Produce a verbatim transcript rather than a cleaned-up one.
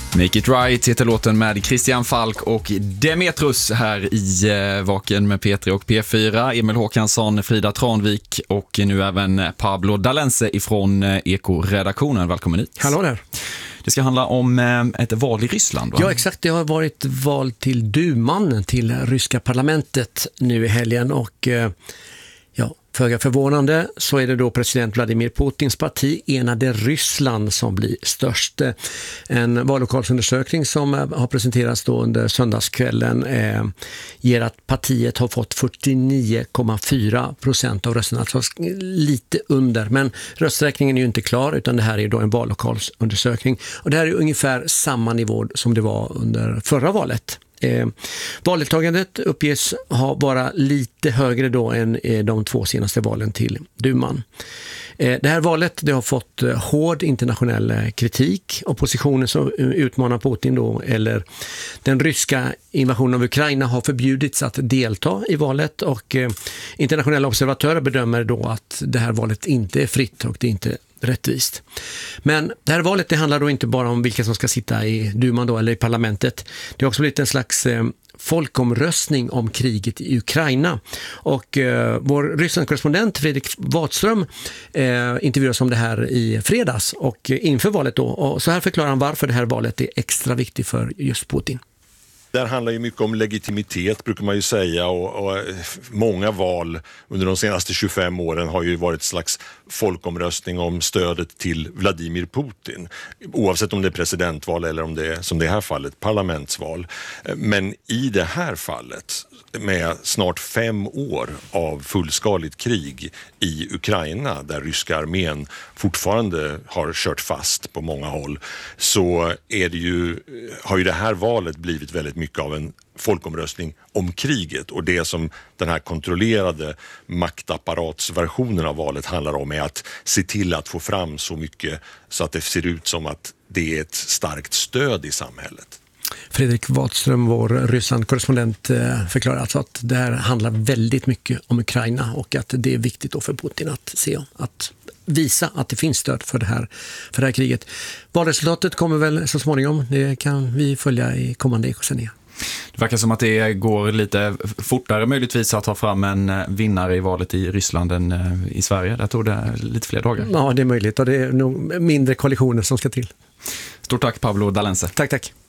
Make it right heter låten med Christian Falk och Demetrus här i eh, Vaken med P tre och P fyra. Emil Håkansson, Frida Tranvik och nu även Pablo Dalense ifrån eh, Eko-redaktionen. Välkommen hit. Hallå där. Det ska handla om eh, ett val i Ryssland, va? Ja, exakt. Det har varit val till duman, till ryska parlamentet nu i helgen och eh, ja, föga förvånande så är det då president Vladimir Putins parti Enade Ryssland som blir störst. En vallokalsundersökning som har presenterats då under söndagskvällen eh, ger att partiet har fått fyrtionio komma fyra procent av rösterna, alltså lite under. Men rösträkningen är ju inte klar utan det här är då en vallokalsundersökning och det här är ungefär samma nivå som det var under förra valet. Eh, valdeltagandet uppges ha vara lite högre då än eh, de två senaste valen till duman. Eh, det här valet det har fått eh, hård internationell eh, kritik. Oppositionen som utmanar Putin då, eller den ryska invasionen av Ukraina har förbjudits att delta i valet och eh, internationella observatörer bedömer då att det här valet inte är fritt och det är inte rättvist. Men det här valet det handlar då inte bara om vilka som ska sitta i duman då, eller i parlamentet. Det har också blivit en slags eh, folkomröstning om kriget i Ukraina. Och eh, vår Ryssland-korrespondent Fredrik Wadström eh, intervjuas om det här i fredags och eh, inför valet då. Och så här förklarar han varför det här valet är extra viktigt för just Putin. Det handlar ju mycket om legitimitet brukar man ju säga och, och många val under de senaste tjugofem åren har ju varit ett slags folkomröstning om stödet till Vladimir Putin. Oavsett om det är presidentval eller om det är som det här fallet parlamentsval. Men i det här fallet med snart fem år av fullskaligt krig i Ukraina där ryska armén fortfarande har kört fast på många håll så är det ju, har ju det här valet blivit väldigt mycket av en folkomröstning om kriget och det som den här kontrollerade maktapparatsversionen av valet handlar om är att se till att få fram så mycket så att det ser ut som att det är ett starkt stöd i samhället. Fredrik Wadström, vår Ryssland-korrespondent, förklarar alltså att det här handlar väldigt mycket om Ukraina och att det är viktigt då för Putin att se, att visa att det finns stöd för det här, för det här kriget. Valresultatet kommer väl så småningom, det kan vi följa i kommande ekosändningar. Det verkar som att det går lite fortare möjligtvis att ta fram en vinnare i valet i Ryssland än i Sverige. Där tog det lite fler dagar. Ja, det är möjligt och det är nog mindre koalitioner som ska till. Stort tack Pablo Dalense. Tack, tack.